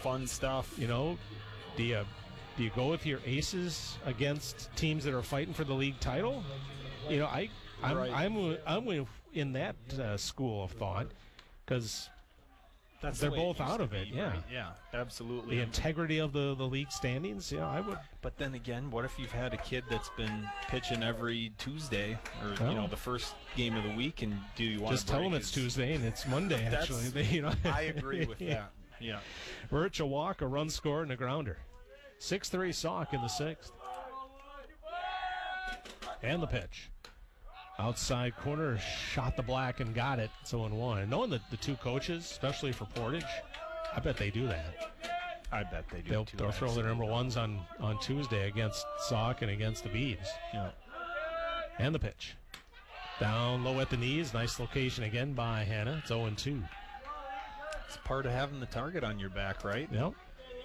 fun stuff. You know, do you go with your aces against teams that are fighting for the league title? You know, I'm in that school of thought because they're both out of it. Yeah, right? Yeah, absolutely. The integrity of the league standings. Yeah, I would. But then again, what if you've had a kid that's been pitching every Tuesday or the first game of the week, and do you want just tell them it's Tuesday and it's Monday? Actually, I agree with that. Yeah, Birch, a walk, a run scored, and a grounder. 6-3 Sauk in the sixth. And the pitch. Outside corner, shot the black and got it. It's 0-1. And knowing the two coaches, especially for Portage, I bet they do that. I bet they do too. They'll throw their number ones on Tuesday against Sauk and against the Beavs. Yeah. And the pitch. Down low at the knees. Nice location again by Hannah. It's 0-2. It's part of having the target on your back, right? Yep.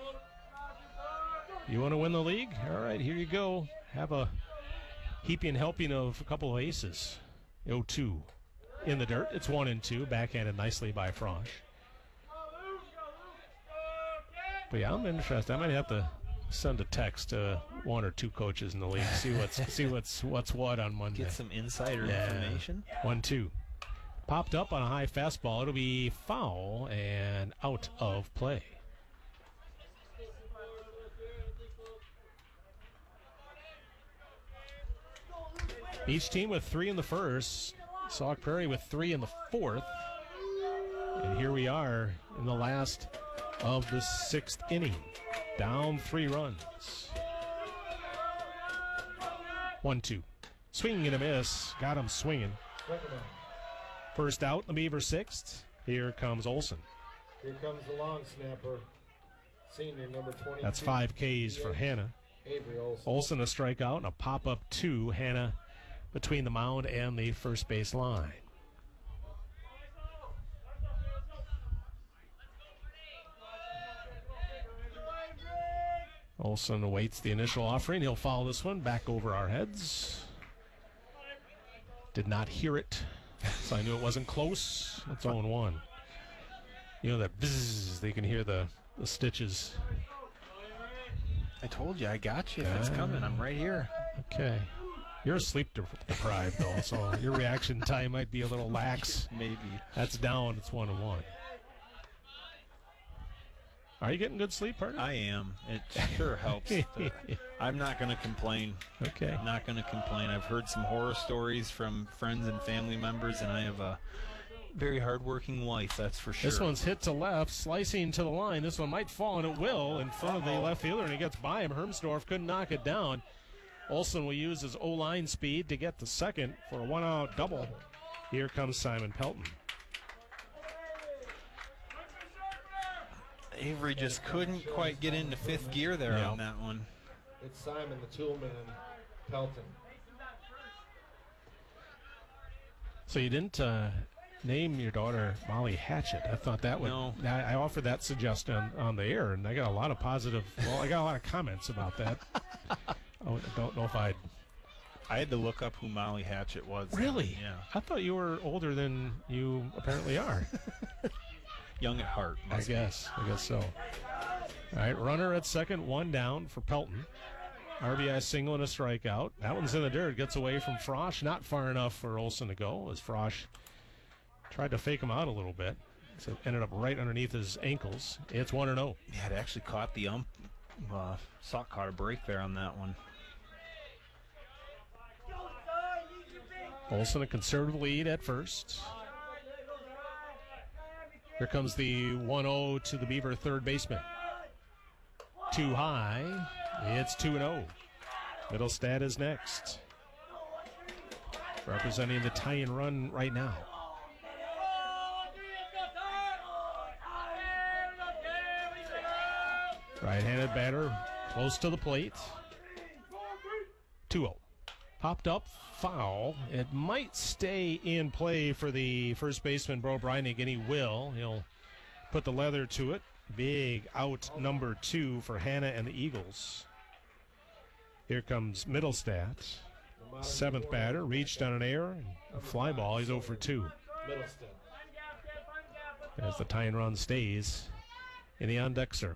You want to win the league? All right, here you go. Have a heaping helping of a couple of aces. 0-2 in the dirt. It's 1-2. Backhanded nicely by Frosch. But yeah, I'm interested. I might have to send a text to one or two coaches in the league. See what's what on Monday. Get some insider information. 1-2. Popped up on a high fastball. It'll be foul and out of play. Each team with 3 in the first. Sauk Prairie with 3 in the fourth. And here we are in the last of the sixth inning. Down 3 runs. 1-2. Swing and a miss. Got him swinging. First out, the Beaver sixth. Here comes Olson. Here comes the long snapper. Senior number 22. That's 5 Ks for Hannah. Avery Olson. Olson a strikeout and a pop-up to Hannah between the mound and the first base line. Olson awaits the initial offering. He'll follow this one back over our heads. Did not hear it, so I knew it wasn't close. It's 0-1. You know that bzzz, they can hear the stitches. I told you, I got you. If it's coming, I'm right here. Okay. You're sleep deprived, though, so your reaction time might be a little lax. Maybe. That's down. It's 1-1. Are you getting good sleep, partner? I am. It sure helps. I'm not going to complain. Okay. I'm not going to complain. I've heard some horror stories from friends and family members, and I have a very hard-working wife, that's for sure. This one's hit to left, slicing to the line. This one might fall, and it will, in front of the left fielder, and he gets by him. Hermsdorf couldn't knock it down. Olson will use his O-line speed to get to second for a one-out double. Here comes Simon Pelton. Avery just couldn't quite get into fifth gear there on that one. It's Simon, the toolman, Pelton. So you didn't name your daughter Molly Hatchet. I thought that would. No. I offered that suggestion on the air, and I got a lot of I got a lot of comments about that. I don't know if I had to look up who Molly Hatchet was. Really? Yeah. I thought you were older than you apparently are. Young at heart. I guess so. All right, runner at second, 1 down for Pelton. RBI single and a strikeout. That one's in the dirt. Gets away from Frosch. Not far enough for Olson to go as Frosch tried to fake him out a little bit. So it ended up right underneath his ankles. It's 1-0. Yeah, it actually caught the ump. Sauk caught a break there on that one. Olson a conservative lead at first. Here comes the 1-0 to the Beaver third baseman. Too high. It's 2-0. Middlestad is next. Representing the tie-in run right now. Right-handed batter close to the plate. 2-0. Popped up, foul. It might stay in play for the first baseman, Bro Breinig, and he will. He'll put the leather to it. Big out number 2 for Hannah and the Eagles. Here comes Middlestat. Seventh batter, reached on an error. A fly ball, he's 0 for 2. Middlestat. As the tie and run stays in the on-deck circle.